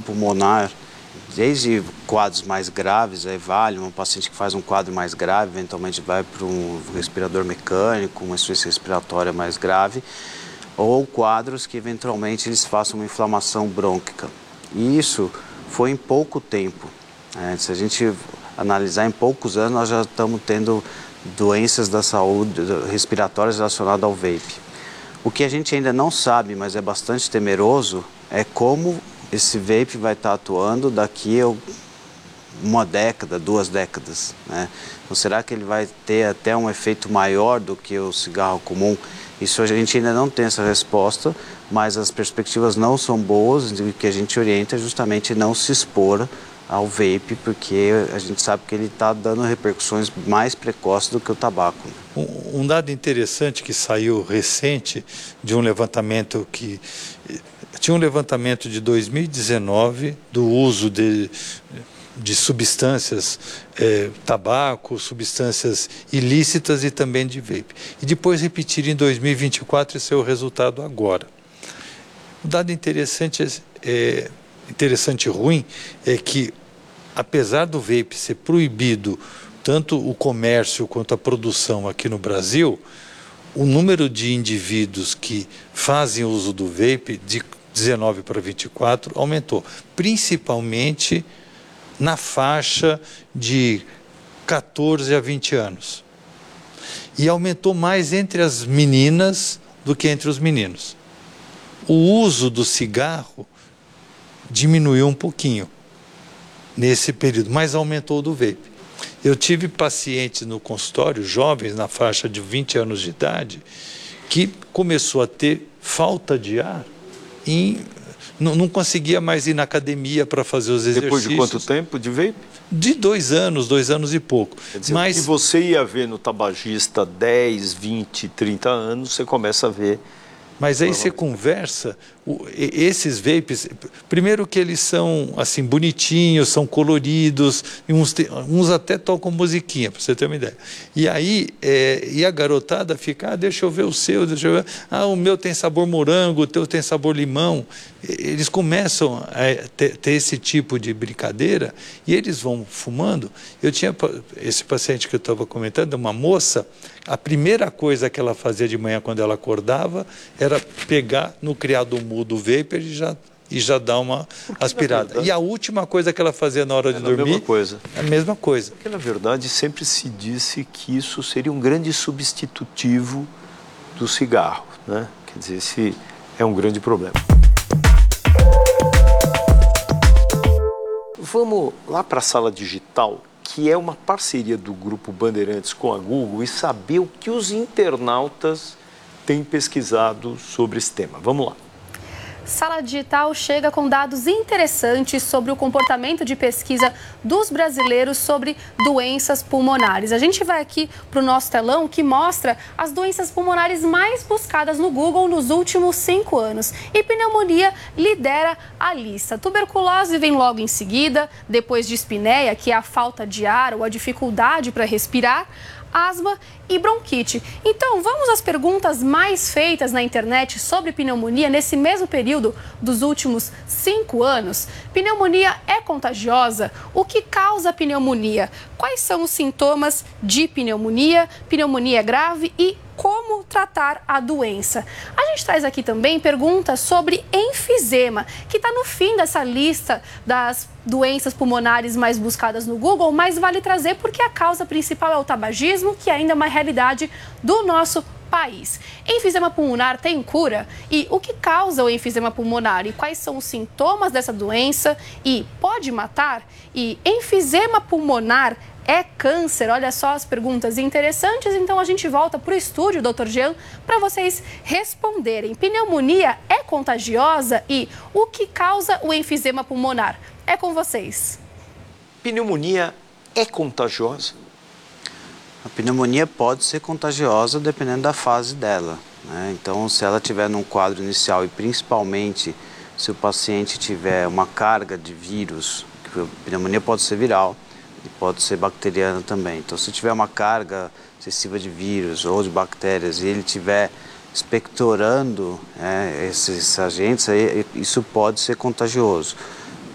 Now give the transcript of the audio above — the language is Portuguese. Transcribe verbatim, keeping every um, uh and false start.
pulmonar, desde quadros mais graves, aí vale, um paciente que faz um quadro mais grave, eventualmente vai para um respirador mecânico, uma insuficiência respiratória mais grave, ou quadros que eventualmente eles façam uma inflamação brônquica. E isso foi em pouco tempo. Né? Se a gente analisar em poucos anos, nós já estamos tendo doenças da saúde respiratórias relacionadas ao vape. O que a gente ainda não sabe, mas é bastante temeroso, é como esse vape vai estar atuando daqui a uma década, duas décadas, né? Então, será que ele vai ter até um efeito maior do que o cigarro comum? Isso a gente ainda não tem essa resposta, mas as perspectivas não são boas, e o que a gente orienta é justamente não se expor ao vape, porque a gente sabe que ele está dando repercussões mais precoces do que o tabaco. Um, um dado interessante que saiu recente de um levantamento que... Tinha um levantamento de dois mil e dezenove do uso de, de substâncias, é, tabaco, substâncias ilícitas e também de vape. E depois repetir em dois mil e vinte e quatro esse é o resultado agora. Um dado interessante, é, interessante e ruim é que, apesar do vape ser proibido, tanto o comércio quanto a produção aqui no Brasil, o número de indivíduos que fazem uso do vape de dezenove para vinte e quatro aumentou, principalmente na faixa de quatorze a vinte anos. E aumentou mais entre as meninas do que entre os meninos. O uso do cigarro diminuiu um pouquinho nesse período, mas aumentou o do vape. Eu tive pacientes no consultório, jovens na faixa de vinte anos de idade, que começou a ter falta de ar e não, não conseguia mais ir na academia para fazer os exercícios. Depois de quanto tempo de vape? De dois anos, dois anos e pouco. Quer dizer, Mas... o que você ia ver no tabagista dez, vinte, trinta anos, você começa a ver. Mas aí você conversa, esses vapes, primeiro que eles são assim bonitinhos, são coloridos, e uns, uns até tocam musiquinha, para você ter uma ideia. E aí, é, e a garotada fica, ah, deixa eu ver o seu, deixa eu ver, ah, o meu tem sabor morango, o teu tem sabor limão. Eles começam a ter, ter esse tipo de brincadeira e eles vão fumando. Eu tinha esse paciente que eu estava comentando, uma moça, a primeira coisa que ela fazia de manhã quando ela acordava era pegar no criado mudo vapor e já, e já dar uma aspirada. E a última coisa que ela fazia na hora de dormir... a mesma coisa. A mesma coisa. Porque, na verdade, sempre se disse que isso seria um grande substitutivo do cigarro, né? Quer dizer, esse é um grande problema. Vamos lá para a Sala Digital, que é uma parceria do Grupo Bandeirantes com a Google, e saber o que os internautas têm pesquisado sobre esse tema. Vamos lá. Sala Digital chega com dados interessantes sobre o comportamento de pesquisa dos brasileiros sobre doenças pulmonares. A gente vai aqui para o nosso telão que mostra as doenças pulmonares mais buscadas no Google nos últimos cinco anos. E pneumonia lidera a lista. Tuberculose vem logo em seguida, depois de espineia, que é a falta de ar ou a dificuldade para respirar, asma e bronquite. Então, vamos às perguntas mais feitas na internet sobre pneumonia nesse mesmo período dos últimos cinco anos. Pneumonia é contagiosa? O que causa pneumonia? Quais são os sintomas de pneumonia? Pneumonia é grave e como tratar a doença? A gente traz aqui também perguntas sobre enfisema, que está no fim dessa lista das doenças pulmonares mais buscadas no Google, mas vale trazer porque a causa principal é o tabagismo, que ainda é uma realidade do nosso país. Enfisema pulmonar tem cura? E o que causa o enfisema pulmonar? E quais são os sintomas dessa doença? E pode matar? E enfisema pulmonar é câncer? Olha só as perguntas interessantes. Então a gente volta para o estúdio, doutor Jean, para vocês responderem. Pneumonia é contagiosa? E o que causa o enfisema pulmonar? É com vocês. Pneumonia é contagiosa? A pneumonia pode ser contagiosa dependendo da fase dela, né? Então, se ela tiver num quadro inicial e principalmente se o paciente tiver uma carga de vírus, a pneumonia pode ser viral e pode ser bacteriana também. Então, se tiver uma carga excessiva de vírus ou de bactérias e ele tiver expectorando é, esses agentes, aí, isso pode ser contagioso.